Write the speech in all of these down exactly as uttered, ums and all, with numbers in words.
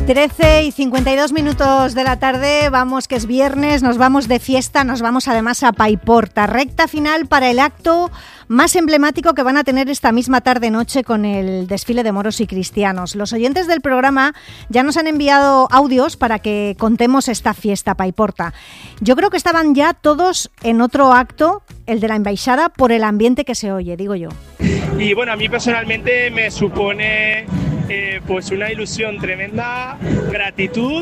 trece y cincuenta y dos minutos de la tarde, vamos que es viernes, nos vamos de fiesta, nos vamos además a Paiporta, recta final para el acto más emblemático que van a tener esta misma tarde-noche con el desfile de moros y cristianos. Los oyentes del programa ya nos han enviado audios para que contemos esta fiesta Paiporta. Yo creo que estaban ya todos en otro acto, el de la embaixada, por el ambiente que se oye, digo yo. Y bueno, a mí personalmente me supone eh, pues una ilusión tremenda, gratitud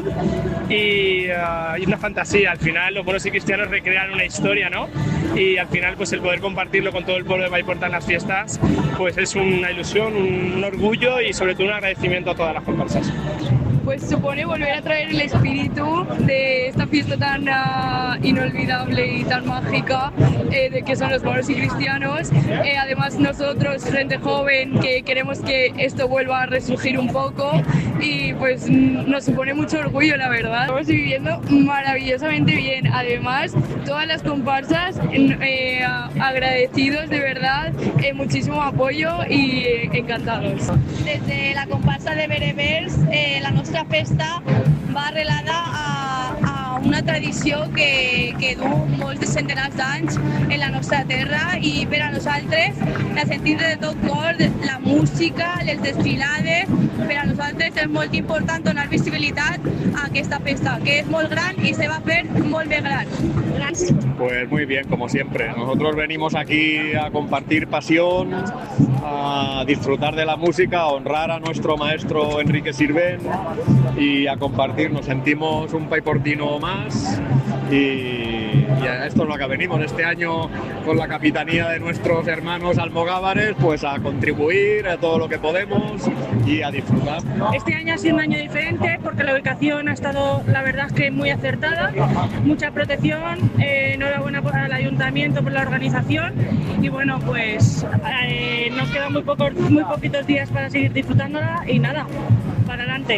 y, uh, y una fantasía. Al final los moros y cristianos recrean una historia, ¿no? Y al final pues el poder compartirlo con todo el pueblo de Paiporta en las fiestas pues es una ilusión, un, un orgullo y sobre todo un agradecimiento a todas las comparsas. Pues supone volver a traer el espíritu de esta fiesta tan uh, inolvidable y tan mágica eh, de que son los moros y cristianos. Eh, además nosotros, gente joven, que queremos que esto vuelva a resurgir un poco y pues nos supone mucho orgullo, la verdad. Estamos viviendo maravillosamente bien. Además, todas las comparsas eh, agradecidos de verdad, eh, muchísimo apoyo y eh, encantados. Desde la comparsa de Berebers, eh, la nostra festa va arrelada a, a una tradició que, que du molts de centenars d'anys en la nostra terra i per a nosaltres la sentim de tot cor, la música, les desfilades, per a nosaltres és molt important donar visibilitat a aquesta festa, que és molt gran i se va fer molt bé gran. Gràcies. Pues muy bien, como siempre. Nosotros venimos aquí a compartir pasión, a disfrutar de la música, a honrar a nuestro maestro Enrique Sirvent y a compartir. Nos sentimos un paiportino más y, y a esto es lo que venimos este año con la capitanía de nuestros hermanos almogávares, pues a contribuir a todo lo que podemos y a disfrutar. Este año ha sido un año diferente porque la ubicación ha estado, la verdad, que muy acertada, mucha protección, eh, enhorabuena al ayuntamiento por la organización y bueno, pues eh, nos quedan muy pocos, muy poquitos días para seguir disfrutándola y nada, para adelante.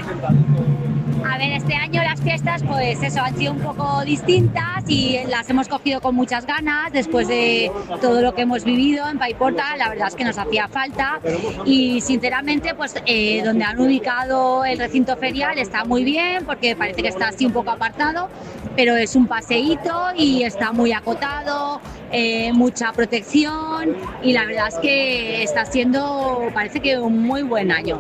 A ver, este año las fiestas pues eso han sido un poco distintas y las hemos cogido con muchas ganas después de todo lo que hemos vivido en Paiporta. La verdad es que nos hacía falta y sinceramente pues eh, donde han ubicado el recinto ferial está muy bien porque parece que está así un poco apartado, pero es un paseíto y está muy acotado, eh, mucha protección y la verdad es que está siendo, parece que un muy buen año.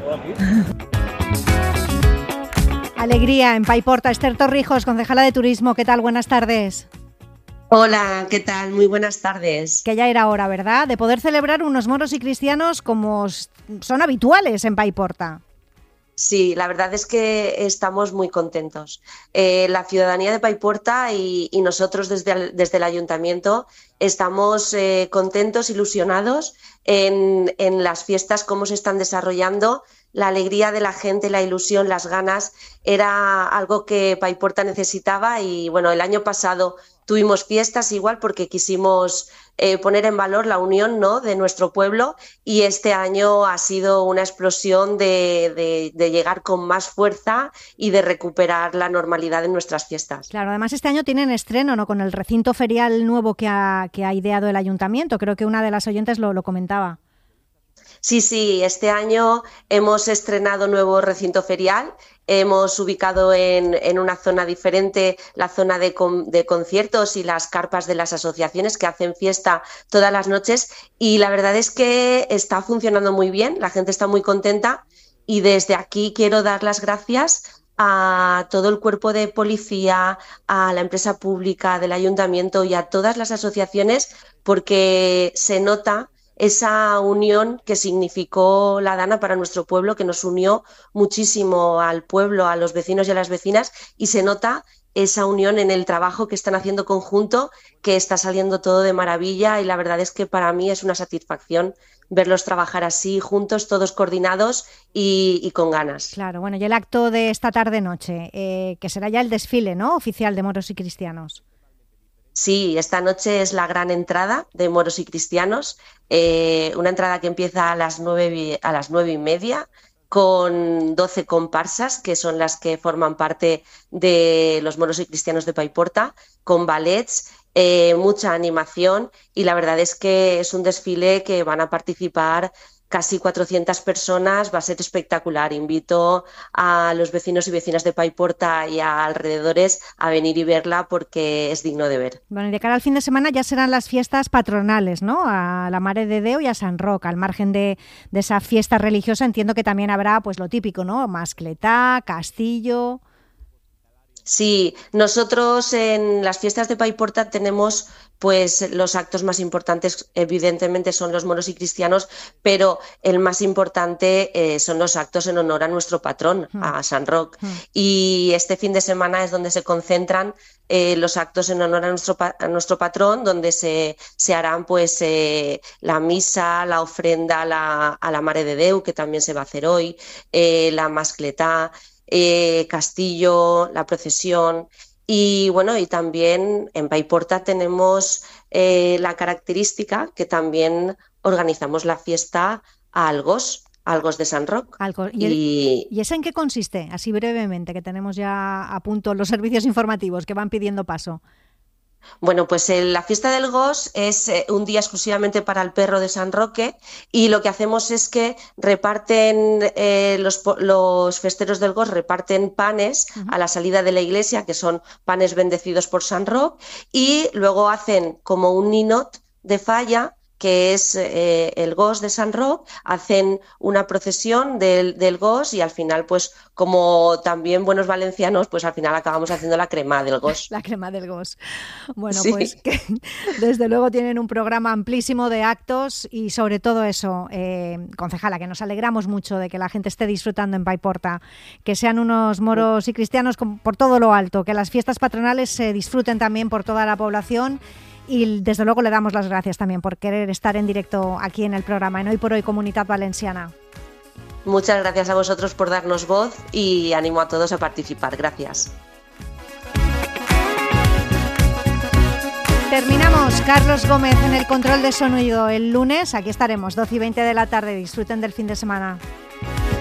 Alegría en Paiporta. Esther Torrijos, concejala de Turismo. ¿Qué tal? Buenas tardes. Hola, ¿qué tal? Muy buenas tardes. Que ya era hora, ¿verdad?, de poder celebrar unos moros y cristianos como son habituales en Paiporta. Sí, la verdad es que estamos muy contentos. Eh, la ciudadanía de Paiporta y, y nosotros desde el, desde el ayuntamiento estamos eh, contentos, ilusionados en, en las fiestas, cómo se están desarrollando. La alegría de la gente, la ilusión, las ganas, era algo que Paiporta necesitaba y bueno, el año pasado tuvimos fiestas igual porque quisimos eh, poner en valor la unión, ¿no?, de nuestro pueblo y este año ha sido una explosión de, de, de llegar con más fuerza y de recuperar la normalidad en nuestras fiestas. Claro, además este año tienen estreno, ¿no?, con el recinto ferial nuevo que ha, que ha ideado el ayuntamiento. Creo que una de las oyentes lo, lo comentaba. Sí, sí, este año hemos estrenado nuevo recinto ferial, hemos ubicado en, en una zona diferente la zona de, con, de conciertos y las carpas de las asociaciones que hacen fiesta todas las noches y la verdad es que está funcionando muy bien, la gente está muy contenta y desde aquí quiero dar las gracias a todo el cuerpo de policía, a la empresa pública del ayuntamiento y a todas las asociaciones porque se nota esa unión que significó la Dana para nuestro pueblo, que nos unió muchísimo al pueblo, a los vecinos y a las vecinas, y se nota esa unión en el trabajo que están haciendo conjunto, que está saliendo todo de maravilla y la verdad es que para mí es una satisfacción verlos trabajar así, juntos, todos coordinados y, y con ganas. Claro, bueno, y el acto de esta tarde-noche, eh, que será ya el desfile, ¿no?, oficial de moros y cristianos. Sí, esta noche es la gran entrada de moros y cristianos, eh, una entrada que empieza a las nueve, a las nueve y media con doce comparsas que son las que forman parte de los moros y cristianos de Paiporta, con ballets, eh, mucha animación y la verdad es que es un desfile que van a participar casi cuatrocientas personas, va a ser espectacular. Invito a los vecinos y vecinas de Paiporta y a alrededores a venir y verla porque es digno de ver. Bueno, y de cara al fin de semana ya serán las fiestas patronales, ¿no? A la Mare de Déu y a San Roc. Al margen de, de esa fiesta religiosa, entiendo que también habrá pues lo típico, ¿no? Mascletá, castillo... Sí, nosotros en las fiestas de Paiporta tenemos pues los actos más importantes, evidentemente son los moros y cristianos, pero el más importante eh, son los actos en honor a nuestro patrón, mm. a San Roc. Mm. Y este fin de semana es donde se concentran eh, los actos en honor a nuestro, a nuestro patrón, donde se, se harán pues eh, la misa, la ofrenda a la, a la Mare de Déu, que también se va a hacer hoy, eh, la mascletá, Eh, castillo, la procesión y bueno, y también en Paiporta tenemos eh, la característica que también organizamos la fiesta a Algos, Algos de San Roc. Algo, ¿Y, y... ¿Y esa en qué consiste? Así brevemente, que tenemos ya a punto los servicios informativos que van pidiendo paso. Bueno, pues el, la fiesta del Gos es eh, un día exclusivamente para el perro de San Roque y lo que hacemos es que reparten, eh, los, los festeros del Gos reparten panes uh-huh. a la salida de la iglesia, que son panes bendecidos por San Roc, y luego hacen como un ninot de falla, que es eh, el Gos de San Roc, hacen una procesión del, del Gos y al final, pues como también buenos valencianos, pues al final acabamos haciendo la crema del Gos. La crema del Gos. Bueno, sí. pues que desde luego tienen un programa amplísimo de actos y sobre todo eso, eh, concejala, que nos alegramos mucho de que la gente esté disfrutando en Paiporta, que sean unos moros y cristianos con, por todo lo alto, que las fiestas patronales se disfruten también por toda la población. Y desde luego le damos las gracias también por querer estar en directo aquí en el programa en Hoy por Hoy Comunitat Valenciana. Muchas gracias a vosotros por darnos voz y animo a todos a participar. Gracias. Terminamos. Carlos Gómez en el control de sonido el lunes. Aquí estaremos, doce y veinte de la tarde. Disfruten del fin de semana.